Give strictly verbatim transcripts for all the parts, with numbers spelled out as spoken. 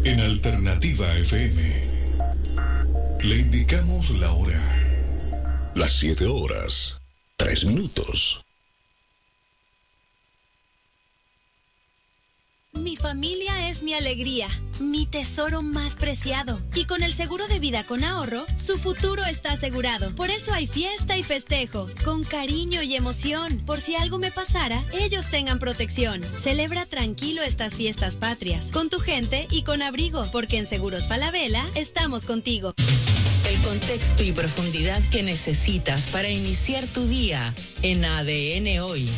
En Alternativa F M le indicamos la hora. Las siete horas, tres minutos. Mi familia es mi alegría, mi tesoro más preciado. Y con el seguro de vida con ahorro, su futuro está asegurado. Por eso hay fiesta y festejo, con cariño y emoción. Por si algo me pasara, ellos tengan protección. Celebra tranquilo estas fiestas patrias, con tu gente y con abrigo, porque en Seguros Falabella estamos contigo. El contexto y profundidad que necesitas para iniciar tu día en A D N Hoy.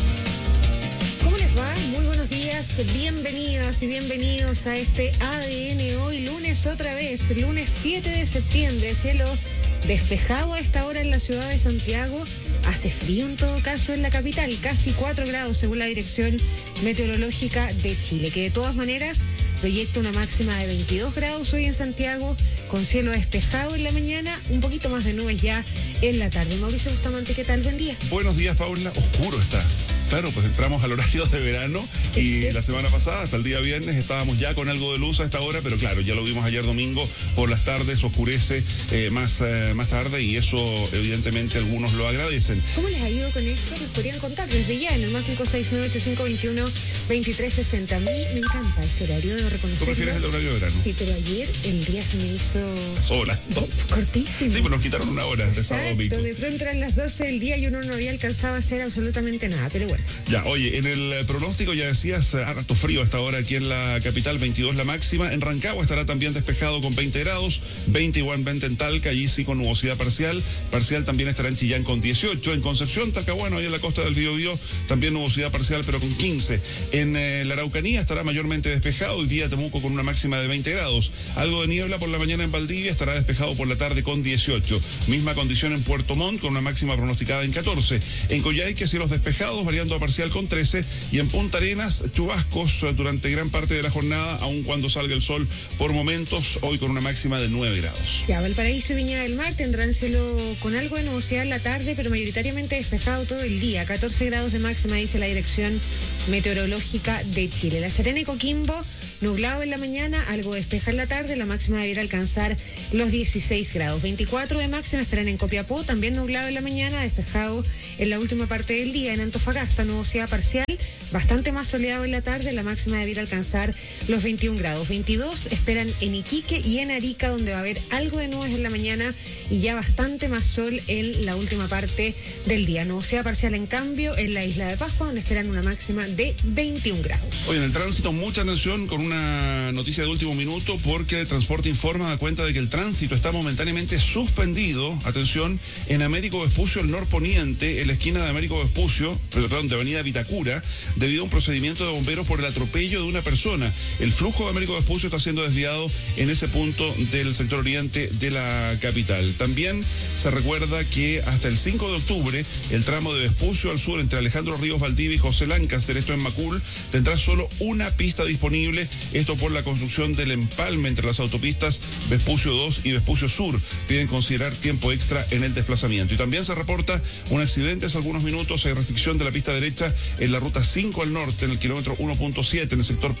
¿Cómo les va? Muy buenos días, bienvenidas y bienvenidos a este A D N Hoy, lunes otra vez, lunes siete de septiembre, cielo despejado a esta hora en la ciudad de Santiago. Hace frío en todo caso en la capital, casi cuatro grados según la Dirección Meteorológica de Chile, que de todas maneras proyecta una máxima de veintidós grados hoy en Santiago, con cielo despejado en la mañana, un poquito más de nubes ya en la tarde. Mauricio Bustamante, ¿qué tal? Buen día. Buenos días, Paula. Oscuro está. Claro, pues entramos al horario de verano y la semana pasada, hasta el día viernes, estábamos ya con algo de luz a esta hora, pero claro, ya lo vimos ayer domingo, por las tardes oscurece eh, más, eh, más tarde y eso evidentemente algunos lo agradecen. ¿Cómo les ha ido con eso? ¿Nos podrían contar desde ya en el más cinco seis nueve ocho cinco dos uno dos tres seis cero? A mí me encanta este horario, debo reconocerlo. ¿Tú prefieres el horario de verano? Sí, pero ayer el día se me hizo... Sola. Cortísimo. Sí, pues nos quitaron una hora de sábado domingo. De pronto eran las doce del día y uno no había alcanzado a hacer absolutamente nada, pero bueno. Ya, oye, en el pronóstico ya decías, harto frío hasta ahora aquí en la capital, veintidós la máxima. En Rancagua estará también despejado con veinte grados, veinte igualmente en Talca, allí sí con nubosidad parcial. Parcial también estará en Chillán con dieciocho. En Concepción, Talcahuano, ahí en la costa del Biobío, también nubosidad parcial, pero con quince. En eh, la Araucanía estará mayormente despejado, hoy día Temuco con una máxima de veinte grados. Algo de niebla por la mañana en Valdivia, estará despejado por la tarde con dieciocho. Misma condición en Puerto Montt, con una máxima pronosticada en catorce. En Coyhaique, cielos despejados, variando a parcial con trece. Y en Punta Arenas, chubascos durante gran parte de la jornada, aun cuando salga el sol por momentos, hoy con una máxima de nueve grados. Ya, Valparaíso y Viña del Mar tendrán cielo con algo de nubosidad en la tarde, pero mayoritariamente despejado todo el día. catorce grados de máxima, dice la Dirección Meteorológica de Chile. La Serena y Coquimbo, nublado en la mañana, algo despeja en la tarde, la máxima debiera alcanzar los dieciséis grados. veinticuatro de máxima esperan en Copiapó, también nublado en la mañana, despejado en la última parte del día. En Antofagasta, nubosidad parcial, bastante más soleado en la tarde, la máxima debiera alcanzar los veintiún grados. veintidós esperan en Iquique y en Arica, donde va a haber algo de nubes en la mañana y ya bastante más sol en la última parte del día. Nubosidad parcial, en cambio, en la isla de Pascua, donde esperan una máxima de veintiún grados. Hoy en el tránsito, mucha atención con una noticia de último minuto, porque Transporte Informa da cuenta de que el tránsito está momentáneamente suspendido, atención, en Américo Vespucio, el norponiente, en la esquina de Américo Vespucio, perdón, de Avenida Vitacura, debido a un procedimiento de bomberos por el atropello de una persona. El flujo de Américo Vespucio está siendo desviado en ese punto del sector oriente de la capital. También se recuerda que hasta el cinco de octubre, el tramo de Vespucio al sur entre Alejandro Ríos Valdivia y José Lancaster, esto en Macul, tendrá solo una pista disponible, esto por la construcción del empalme entre las autopistas Vespucio dos y Vespucio Sur. Piden considerar tiempo extra en el desplazamiento. Y también se reporta un accidente hace algunos minutos, hay restricción de la pista derecha en la ruta cinco al norte, en el kilómetro uno punto siete, en el sector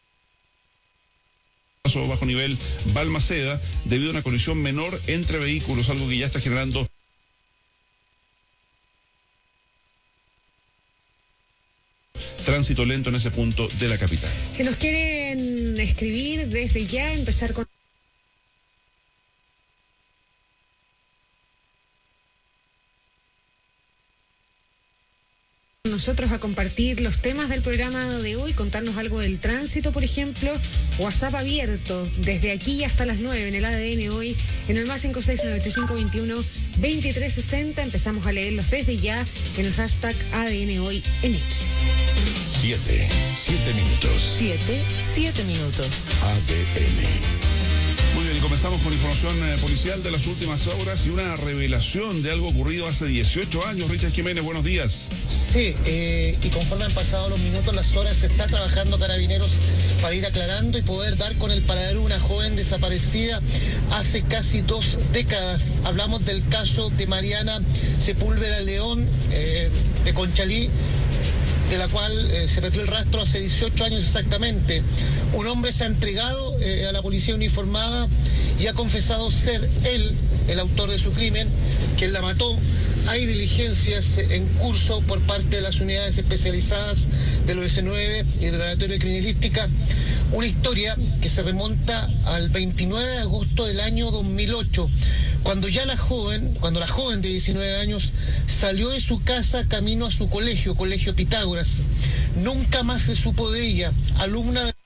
Paso Bajo Nivel Balmaceda, debido a una colisión menor entre vehículos, algo que ya está generando tránsito lento en ese punto de la capital. Si nos quieren escribir desde ya, empezar con nosotros a compartir los temas del programa de hoy, contarnos algo del tránsito, por ejemplo, WhatsApp abierto desde aquí hasta las nueve en el A D N Hoy, en el más cinco seis nueve ocho cinco dos uno dos tres seis cero. Empezamos a leerlos desde ya en el hashtag A D N Hoy en X. Siete, siete minutos. Siete, siete minutos. A D N. Muy bien, y comenzamos con información eh, policial de las últimas horas y una revelación de algo ocurrido hace dieciocho años. Richard Jiménez, buenos días. Sí, eh, y conforme han pasado los minutos, las horas, se está trabajando Carabineros para ir aclarando y poder dar con el paradero de una joven desaparecida hace casi dos décadas. Hablamos del caso de Mariana Sepúlveda León, eh, de Conchalí. de la cual eh, se perdió el rastro hace dieciocho años exactamente. Un hombre se ha entregado eh, a la policía uniformada y ha confesado ser él el autor de su crimen, quien la mató. Hay diligencias en curso por parte de las unidades especializadas del O S nueve y del Laboratorio de Criminalística. Una historia que se remonta al veintinueve de agosto del año dos mil ocho, cuando ya la joven, cuando la joven de diecinueve años salió de su casa camino a su colegio, Colegio Pitágoras. Nunca más se supo de ella, alumna de